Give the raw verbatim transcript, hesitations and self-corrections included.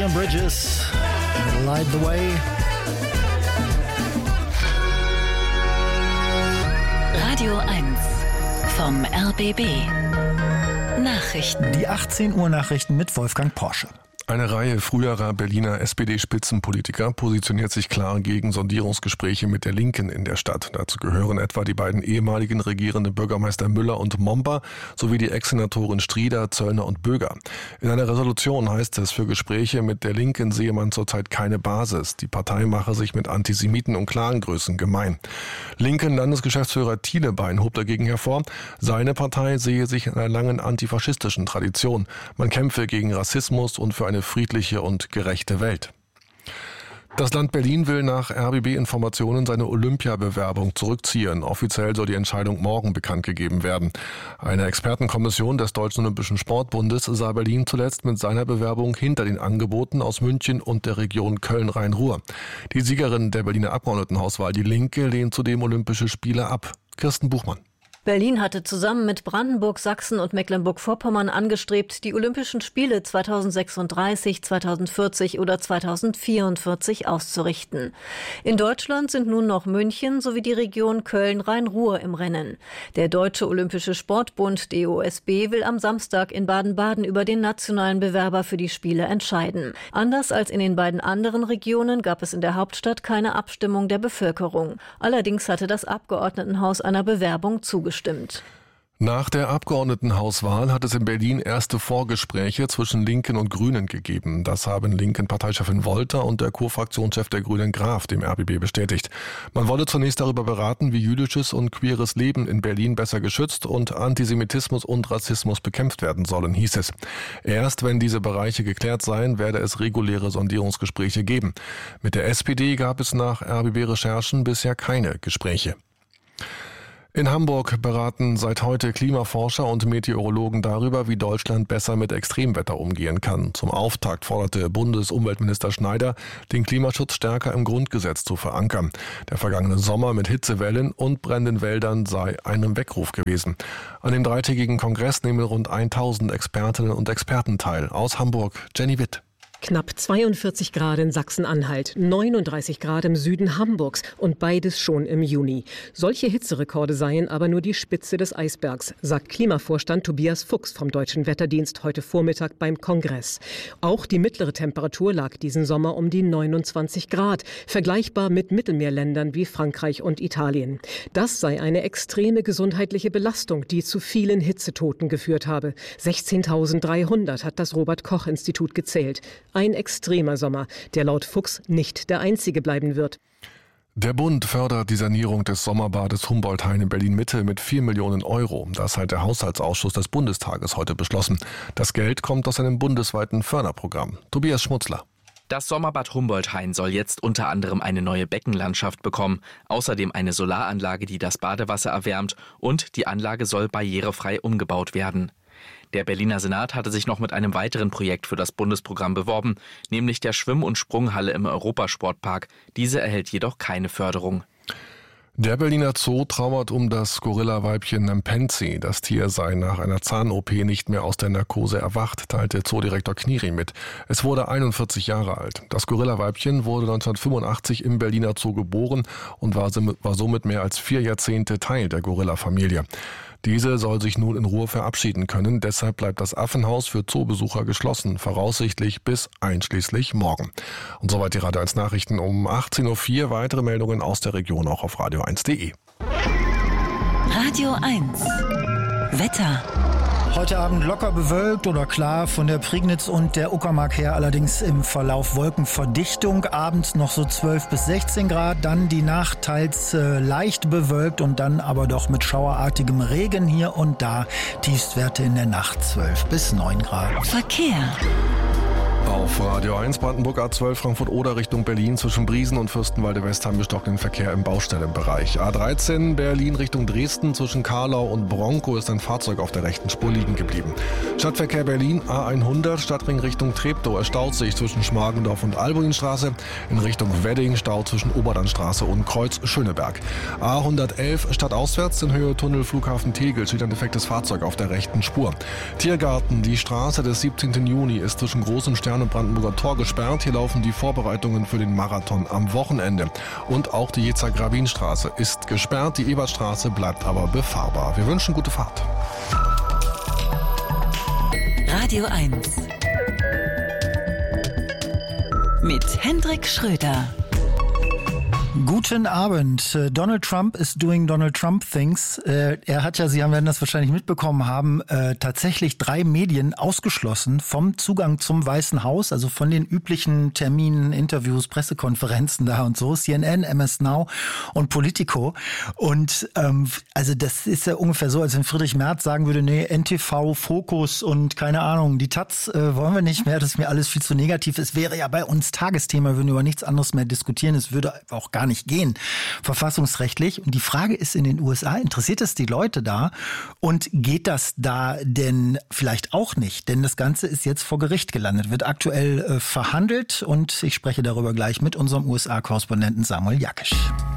Bridges, Light the Way. Radio eins vom R B B. Nachrichten. Die achtzehn Uhr Nachrichten mit Wolfgang Porsche. Eine Reihe früherer Berliner S P D-Spitzenpolitiker positioniert sich klar gegen Sondierungsgespräche mit der Linken in der Stadt. Dazu gehören etwa die beiden ehemaligen regierenden Bürgermeister Müller und Momper sowie die Ex-Senatoren Strieder, Zöllner und Böger. In einer Resolution heißt es, für Gespräche mit der Linken sehe man zurzeit keine Basis. Die Partei mache sich mit Antisemiten und Clangrößen gemein. Linken Landesgeschäftsführer Thielebein hob dagegen hervor, seine Partei sehe sich in einer langen antifaschistischen Tradition. Man kämpfe gegen Rassismus und für eine friedliche und gerechte Welt. Das Land Berlin will nach R B B-Informationen seine Olympiabewerbung zurückziehen. Offiziell soll die Entscheidung morgen bekannt gegeben werden. Eine Expertenkommission des Deutschen Olympischen Sportbundes sah Berlin zuletzt mit seiner Bewerbung hinter den Angeboten aus München und der Region Köln-Rhein-Ruhr. Die Siegerin der Berliner Abgeordnetenhauswahl, die Linke, lehnt zudem Olympische Spiele ab. Kirsten Buchmann. Berlin hatte zusammen mit Brandenburg, Sachsen und Mecklenburg-Vorpommern angestrebt, die Olympischen Spiele zweitausendsechsunddreißig, zweitausendvierzig oder zweitausendvierundvierzig auszurichten. In Deutschland sind nun noch München sowie die Region Köln-Rhein-Ruhr im Rennen. Der Deutsche Olympische Sportbund D O S B will am Samstag in Baden-Baden über den nationalen Bewerber für die Spiele entscheiden. Anders als in den beiden anderen Regionen gab es in der Hauptstadt keine Abstimmung der Bevölkerung. Allerdings hatte das Abgeordnetenhaus einer Bewerbung zugestimmt. Stimmt. Nach der Abgeordnetenhauswahl hat es in Berlin erste Vorgespräche zwischen Linken und Grünen gegeben. Das haben Linken-Parteichefin Wolter und der Co-Fraktionschef der Grünen Graf dem R B B bestätigt. Man wolle zunächst darüber beraten, wie jüdisches und queeres Leben in Berlin besser geschützt und Antisemitismus und Rassismus bekämpft werden sollen, hieß es. Erst wenn diese Bereiche geklärt seien, werde es reguläre Sondierungsgespräche geben. Mit der S P D gab es nach R B B-Recherchen bisher keine Gespräche. In Hamburg beraten seit heute Klimaforscher und Meteorologen darüber, wie Deutschland besser mit Extremwetter umgehen kann. Zum Auftakt forderte Bundesumweltminister Schneider, den Klimaschutz stärker im Grundgesetz zu verankern. Der vergangene Sommer mit Hitzewellen und brennenden Wäldern sei ein Weckruf gewesen. An dem dreitägigen Kongress nehmen rund tausend Expertinnen und Experten teil. Aus Hamburg, Jenny Witt. Knapp zweiundvierzig Grad in Sachsen-Anhalt, neununddreißig Grad im Süden Hamburgs und beides schon im Juni. Solche Hitzerekorde seien aber nur die Spitze des Eisbergs, sagt Klimavorstand Tobias Fuchs vom Deutschen Wetterdienst heute Vormittag beim Kongress. Auch die mittlere Temperatur lag diesen Sommer um die neunundzwanzig Grad, vergleichbar mit Mittelmeerländern wie Frankreich und Italien. Das sei eine extreme gesundheitliche Belastung, die zu vielen Hitzetoten geführt habe. sechzehntausenddreihundert hat das Robert-Koch-Institut gezählt. Ein extremer Sommer, der laut Fuchs nicht der einzige bleiben wird. Der Bund fördert die Sanierung des Sommerbades Humboldt-Hain in Berlin-Mitte mit vier Millionen Euro. Das hat der Haushaltsausschuss des Bundestages heute beschlossen. Das Geld kommt aus einem bundesweiten Förderprogramm. Tobias Schmutzler. Das Sommerbad Humboldt-Hain soll jetzt unter anderem eine neue Beckenlandschaft bekommen, außerdem eine Solaranlage, die das Badewasser erwärmt, und die Anlage soll barrierefrei umgebaut werden. Der Berliner Senat hatte sich noch mit einem weiteren Projekt für das Bundesprogramm beworben, nämlich der Schwimm- und Sprunghalle im Europasportpark. Diese erhält jedoch keine Förderung. Der Berliner Zoo trauert um das Gorillaweibchen Nempenzi. Das Tier sei nach einer Zahn-O P nicht mehr aus der Narkose erwacht, teilte Zoodirektor Kniri mit. Es wurde einundvierzig Jahre alt. Das Gorillaweibchen wurde neunzehnhundertfünfundachtzig im Berliner Zoo geboren und war somit mehr als vier Jahrzehnte Teil der Gorilla-Familie. Diese soll sich nun in Ruhe verabschieden können, deshalb bleibt das Affenhaus für Zoobesucher geschlossen, voraussichtlich bis einschließlich morgen. Und soweit die Radio eins Nachrichten um achtzehn Uhr vier. Weitere Meldungen aus der Region auch auf radio eins punkt de. Radio eins. Wetter. Heute Abend locker bewölkt oder klar, von der Prignitz und der Uckermark her allerdings im Verlauf Wolkenverdichtung. Abends noch so zwölf bis sechzehn Grad, dann die Nacht teils äh, leicht bewölkt und dann aber doch mit schauerartigem Regen hier und da. Tiefstwerte in der Nacht zwölf bis neun Grad. Verkehr. Auf Radio eins Brandenburg A zwölf Frankfurt-Oder Richtung Berlin zwischen Briesen und Fürstenwalde West haben wir stockenden Verkehr im Baustellenbereich. A dreizehn Berlin Richtung Dresden zwischen Karlau und Bronkow ist ein Fahrzeug auf der rechten Spur liegen geblieben. Stadtverkehr Berlin A hundert Stadtring Richtung Treptow. Es staut sich zwischen Schmargendorf und Albuinstraße. In Richtung Wedding Stau zwischen Oberlandstraße und Kreuz Schöneberg. A hundertelf stadtauswärts in Höhe Tunnel Flughafen Tegel steht ein defektes Fahrzeug auf der rechten Spur. Tiergarten, die Straße des siebzehnten Juni ist zwischen Groß- und Stern Fern- und Brandenburger Tor gesperrt. Hier laufen die Vorbereitungen für den Marathon am Wochenende. Und auch die Jezer-Grabin-Straße ist gesperrt. Die Ebertstraße bleibt aber befahrbar. Wir wünschen gute Fahrt. Radio eins mit Hendrik Schröder. Guten Abend. Donald Trump is doing Donald Trump things. Er hat ja, Sie werden das wahrscheinlich mitbekommen haben, tatsächlich drei Medien ausgeschlossen vom Zugang zum Weißen Haus, also von den üblichen Terminen, Interviews, Pressekonferenzen da und so, C N N, M S Now und Politico. Und ähm, also das ist ja ungefähr so, als wenn Friedrich Merz sagen würde, nee, N T V, Fokus und keine Ahnung, die Taz äh, wollen wir nicht mehr, das ist mir alles viel zu negativ. Es wäre ja bei uns Tagesthema, wir würden über nichts anderes mehr diskutieren, es würde auch gar nicht gehen, verfassungsrechtlich. Und die Frage ist in den U S A, interessiert es die Leute da? Und geht das da denn vielleicht auch nicht? Denn das Ganze ist jetzt vor Gericht gelandet, wird aktuell äh, verhandelt und ich spreche darüber gleich mit unserem U S A-Korrespondenten Samuel Jakisch.